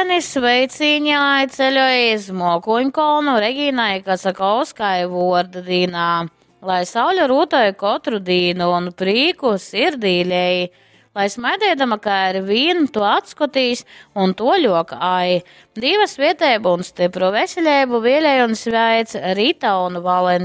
Vāleni sveiciņā ceļoja iz Mokuņkolnu Regīnai Kasakauskai Vordadīnā, lai sauļa rūtoja katru dīnu un prīku sirdīļēji, lai smaidēdama kā ar vīnu to atskotīs un to ļoka ai. Dīva svietēbu un stipru veseļēbu vēlēja un sveic Rita un Valentī.